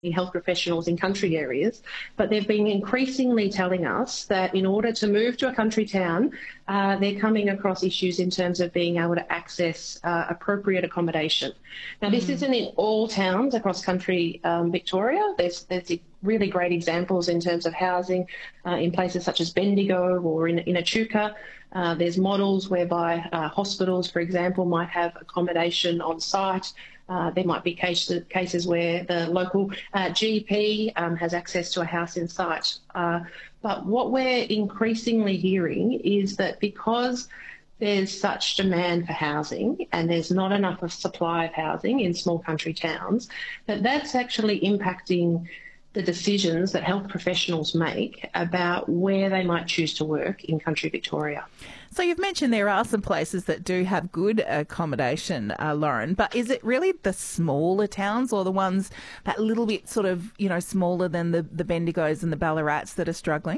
health professionals in country areas, but they've been increasingly telling us that in order to move to a country town, they're coming across issues in terms of being able to access appropriate accommodation. Now, this isn't in all towns across country Victoria. There's really great examples in terms of housing in places such as Bendigo or in Echuca. There's models whereby hospitals, for example, might have accommodation on site. There might be cases where the local GP has access to a house in sight. But what we're increasingly hearing is that because there's such demand for housing and there's not enough of supply of housing in small country towns, that's actually impacting the decisions that health professionals make about where they might choose to work in country Victoria. So you've mentioned there are some places that do have good accommodation, Lauren, but is it really the smaller towns or the ones that little bit sort of, smaller than the Bendigos and the Ballarats that are struggling?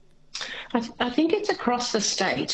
I think it's across the state.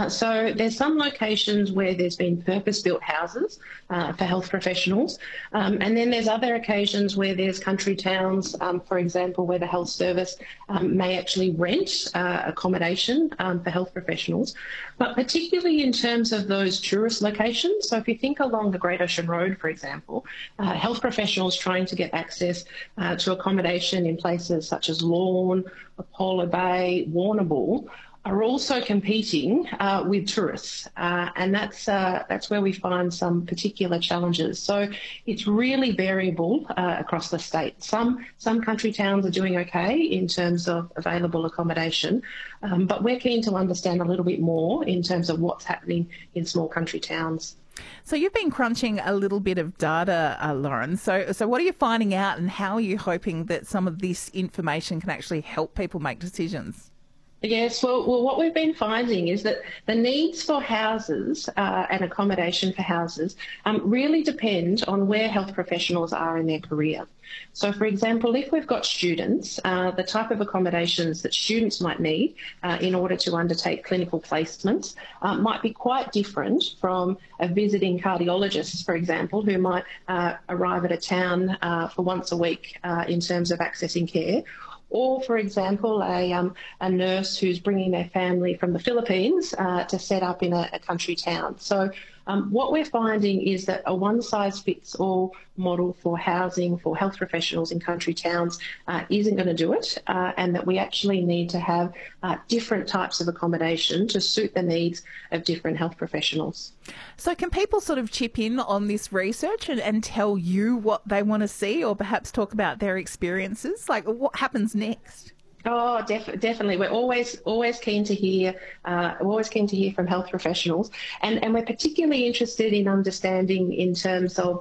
So there's some locations where there's been purpose-built houses for health professionals, and then there's other occasions where there's country towns, for example, where the health service may actually rent accommodation for health professionals. But particularly in terms of those tourist locations, so if you think along the Great Ocean Road, for example, health professionals trying to get access to accommodation in places such as Lorne, Apollo Bay, Warrnambool, are also competing with tourists, and that's where we find some particular challenges. So it's really variable across the state. Some country towns are doing okay in terms of available accommodation, but we're keen to understand a little bit more in terms of what's happening in small country towns. So you've been crunching a little bit of data, Lauren. So what are you finding out, and how are you hoping that some of this information can actually help people make decisions? Yes, well, what we've been finding is that the needs for houses and accommodation for houses really depend on where health professionals are in their career. So, for example, if we've got students, the type of accommodations that students might need in order to undertake clinical placements might be quite different from a visiting cardiologist, for example, who might arrive at a town for once a week in terms of accessing care. Or, for example, a nurse who's bringing their family from the Philippines to set up in a country town. So what we're finding is that a one-size-fits-all model for housing for health professionals in country towns isn't going to do it, and that we actually need to have different types of accommodation to suit the needs of different health professionals. So can people sort of chip in on this research and tell you what they want to see, or perhaps talk about their experiences? Like, what happens next? Oh, definitely. We're always keen to hear. Always keen to hear from health professionals, and we're particularly interested in understanding in terms of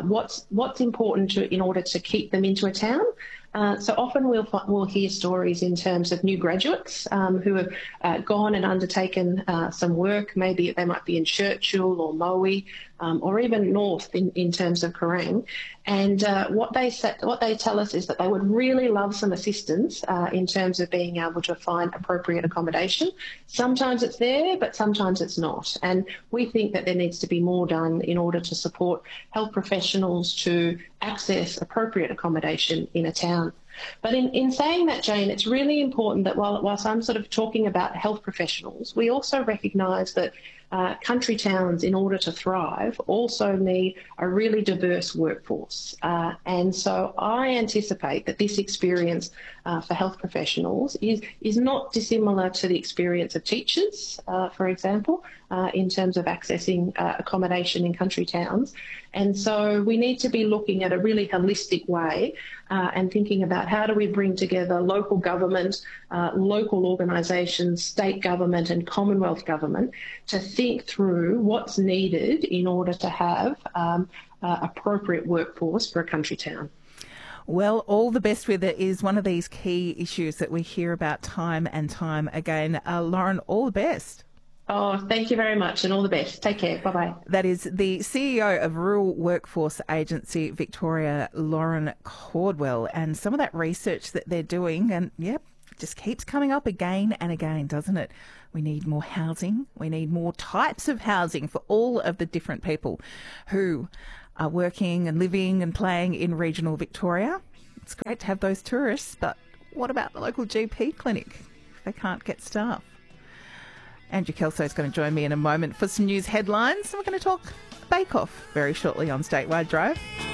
what's important in order to keep them into a town. So often we'll hear stories in terms of new graduates who have gone and undertaken some work. Maybe they might be in Churchill or Moe, or even north in terms of Kerrang. And what they tell us is that they would really love some assistance in terms of being able to find appropriate accommodation. Sometimes it's there, but sometimes it's not. And we think that there needs to be more done in order to support health professionals to access appropriate accommodation in a town. But in saying that, Jane, it's really important that whilst I'm sort of talking about health professionals, we also recognise that country towns, in order to thrive, also need a really diverse workforce. And so I anticipate that this experience for health professionals is not dissimilar to the experience of teachers, for example, in terms of accessing accommodation in country towns. And so we need to be looking at a really holistic way and thinking about how do we bring together local government, local organisations, state government and Commonwealth government to think through what's needed in order to have appropriate workforce for a country town. Well, all the best with it is one of these key issues that we hear about time and time again. Lauren, all the best. Oh, thank you very much and all the best. Take care. Bye-bye. That is the CEO of Rural Workforce Agency Victoria, Lauren Cordwell, and some of that research that they're doing, and yep, just keeps coming up again and again, doesn't it? We need more housing. We need more types of housing for all of the different people who are working and living and playing in regional Victoria. It's great to have those tourists, but what about the local GP clinic if they can't get staff? Andrew Kelso is going to join me in a moment for some news headlines. We're going to talk Bake Off very shortly on Statewide Drive.